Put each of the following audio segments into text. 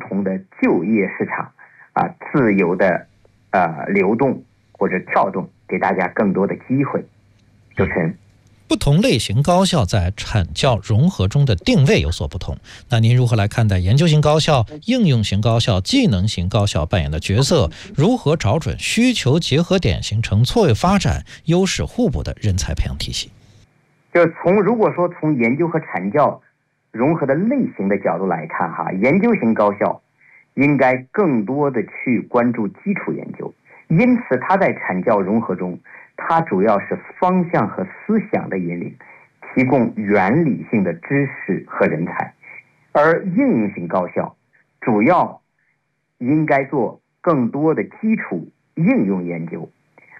同的就业市场自由的流动或者跳动，给大家更多的机会。主持人， 不同类型高校在产教融合中的定位有所不同，那您如何来看待研究型高校、应用型高校、技能型高校扮演的角色？如何找准需求结合点，形成错位发展、优势互补的人才培养体系？ 如果说从研究和产教融合的类型的角度来看研究型高校应该更多的去关注基础研究，因此它在产教融合中，它主要是方向和思想的引领，提供原理性的知识和人才。而应用型高校主要应该做更多的基础应用研究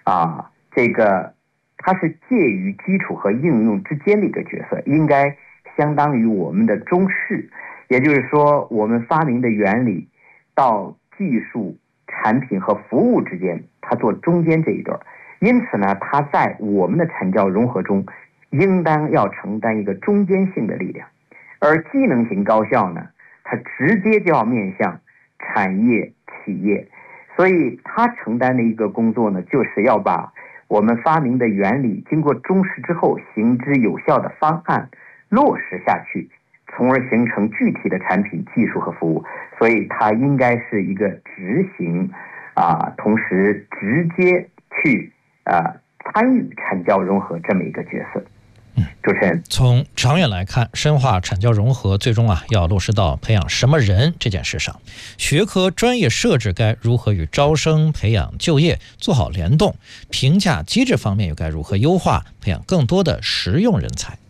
它是介于基础和应用之间的一个角色，应该相当于我们的中士，也就是说我们发明的原理到技术、产品和服务之间，它做中间这一段。因此呢，它在我们的产教融合中应当要承担一个中间性的力量。而技能型高校呢，它直接就要面向产业企业，所以它承担的一个工作呢，就是要把我们发明的原理经过中试之后行之有效的方案落实下去，从而形成具体的产品、技术和服务。所以它应该是一个执行同时直接去参与产教融合这么一个角色。主持人， 从长远来看，深化产教融合最终要落实到培养什么人这件事上。学科专业设置该如何与招生、培养、就业做好联动？评价机制方面又该如何优化，培养更多的实用人才？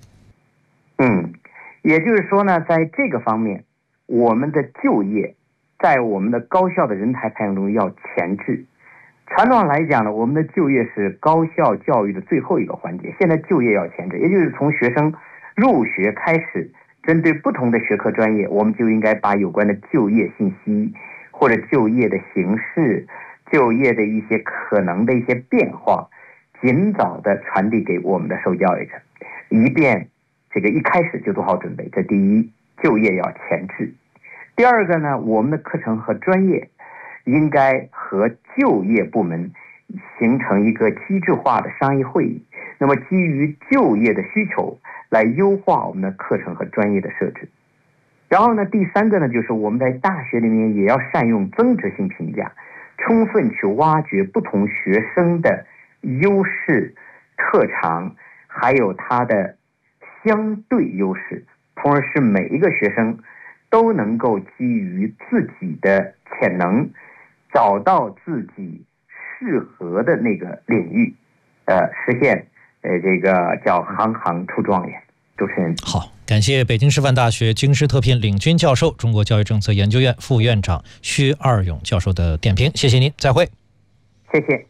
也就是说呢，在这个方面，我们的就业在我们的高校的人才培养中要前置。传统上来讲呢，我们的就业是高校教育的最后一个环节，现在就业要前置，也就是从学生入学开始，针对不同的学科专业，我们就应该把有关的就业信息或者就业的形式、就业的一些可能的一些变化，尽早的传递给我们的受教育者，以便一开始就做好准备。这第一，就业要前置。第二个呢，我们的课程和专业应该和就业部门形成一个机制化的商议会议，那么基于就业的需求来优化我们的课程和专业的设置。然后呢，第三个呢，就是我们在大学里面也要善用增值性评价，充分去挖掘不同学生的优势、特长，还有他的相对优势，从而使每一个学生都能够基于自己的潜能，找到自己适合的那个领域，实现叫行行出状元。主持人， 好，感谢北京师范大学京师特聘领军教授、中国教育政策研究院副院长薛二勇教授的点评，谢谢您，再会。 谢谢。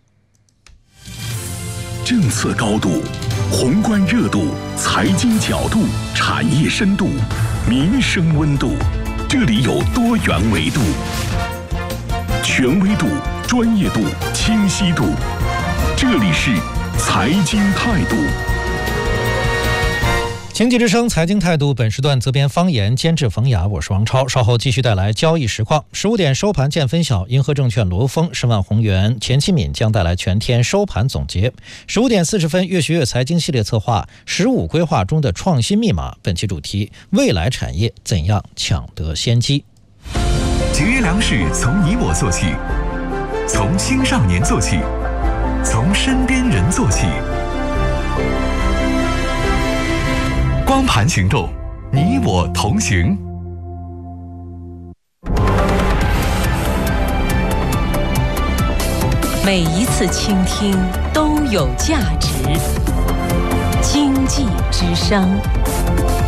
政策高度、宏观热度、财经角度、产业深度、民生温度，这里有多元维度。权威度、专业度、清晰度，这里是财经态度。 经济之声财经态度，本时段责编方言，监制冯雅，我是王超。稍后继续带来交易实况。15点收盘见分晓，银河证券罗峰、申万宏源、钱其敏将带来全天收盘总结。15点40分，越学越财经系列策划15规划中的创新密码，本期主题：未来产业怎样抢得先机。 节约粮食从你我做起，从青少年做起，从身边人做起。光盘行动，你我同行。 每一次倾听都有价值。经济之声。